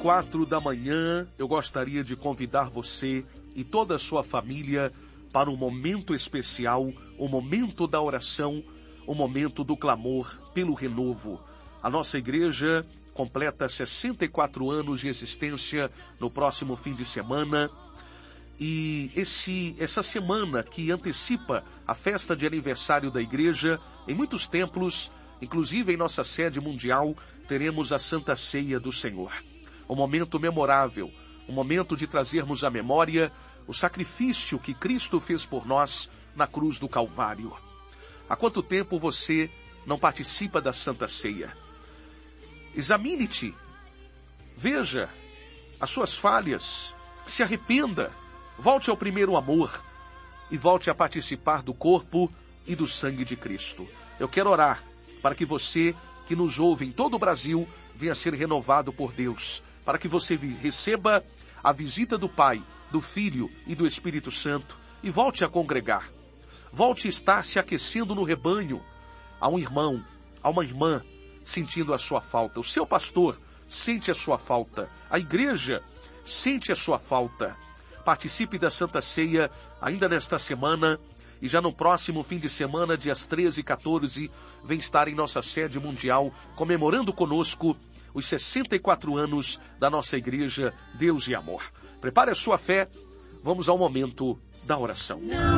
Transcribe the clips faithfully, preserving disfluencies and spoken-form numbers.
quatro da manhã, eu gostaria de convidar você e toda a sua família para um momento especial, o momento da oração, o momento do clamor pelo renovo. A nossa igreja completa sessenta e quatro anos de existência no próximo fim de semana. E esse, essa semana que antecipa a festa de aniversário da igreja, em muitos templos, inclusive em nossa sede mundial, teremos a Santa Ceia do Senhor. Um momento memorável, um momento de trazermos à memória o sacrifício que Cristo fez por nós na cruz do Calvário. Há quanto tempo você não participa da Santa Ceia? Examine-te, veja as suas falhas, se arrependa, volte ao primeiro amor e volte a participar do corpo e do sangue de Cristo. Eu quero orar para que você que nos ouve em todo o Brasil venha ser renovado por Deus, para que você receba a visita do Pai, do Filho e do Espírito Santo e volte a congregar. Volte a estar se aquecendo no rebanho. Há um irmão, há uma irmã sentindo a sua falta. O seu pastor sente a sua falta. A igreja sente a sua falta. Participe da Santa Ceia ainda nesta semana e já no próximo fim de semana, dias treze e quatorze, vem estar em nossa sede mundial, comemorando conosco os sessenta e quatro anos da nossa igreja Deus e Amor. Prepare a sua fé, vamos ao momento da oração.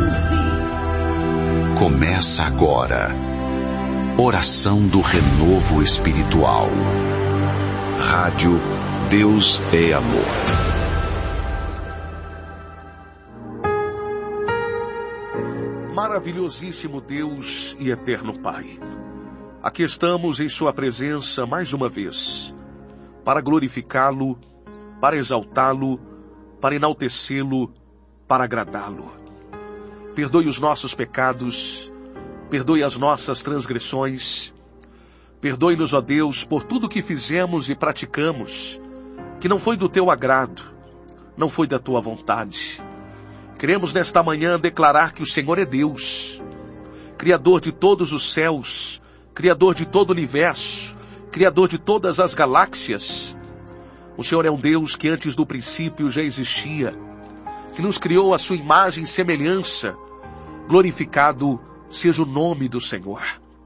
Começa agora, oração do renovo espiritual. Rádio Deus é Amor. Maravilhosíssimo Deus e eterno Pai, aqui estamos em sua presença mais uma vez, para glorificá-lo, para exaltá-lo, para enaltecê-lo, para agradá-lo. Perdoe os nossos pecados, perdoe as nossas transgressões, perdoe-nos, ó Deus, por tudo que fizemos e praticamos, que não foi do teu agrado, não foi da tua vontade. Queremos nesta manhã declarar que o Senhor é Deus, Criador de todos os céus, Criador de todo o universo, Criador de todas as galáxias. O Senhor é um Deus que antes do princípio já existia, que nos criou à sua imagem e semelhança. Glorificado seja o nome do Senhor.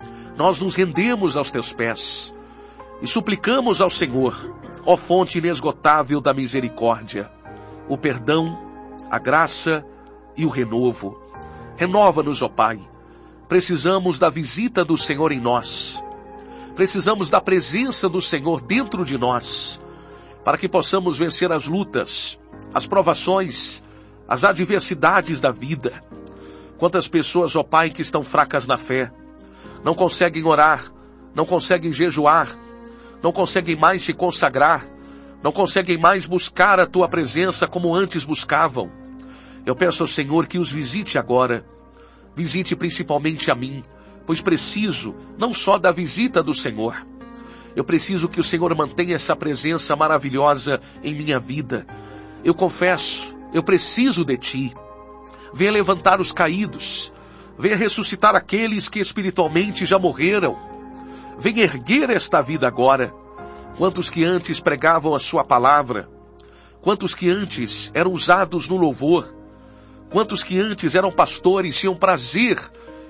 Nós nos rendemos aos teus pés e suplicamos ao Senhor, ó fonte inesgotável da misericórdia, o perdão, a graça e o renovo. Renova-nos, ó Pai. Precisamos da visita do Senhor em nós. Precisamos da presença do Senhor dentro de nós, para que possamos vencer as lutas, as provações, as adversidades da vida. Quantas pessoas, ó Pai, que estão fracas na fé, não conseguem orar, não conseguem jejuar, não conseguem mais se consagrar, não conseguem mais buscar a tua presença como antes buscavam. Eu peço ao Senhor que os visite agora. Visite principalmente a mim, pois preciso não só da visita do Senhor. Eu preciso que o Senhor mantenha essa presença maravilhosa em minha vida. Eu confesso, eu preciso de ti. Venha levantar os caídos. Venha ressuscitar aqueles que espiritualmente já morreram. Venha erguer esta vida agora. Quantos que antes pregavam a sua palavra? Quantos que antes eram usados no louvor? Quantos que antes eram pastores, tinham prazer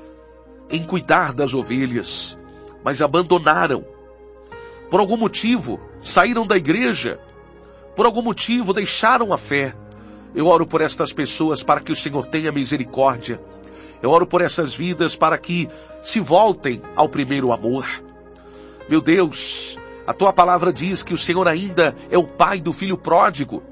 em cuidar das ovelhas, mas abandonaram? Por algum motivo, saíram da igreja. Por algum motivo, deixaram a fé. Eu oro por estas pessoas para que o Senhor tenha misericórdia. Eu oro por essas vidas para que se voltem ao primeiro amor. Meu Deus, a tua palavra diz que o Senhor ainda é o Pai do filho pródigo.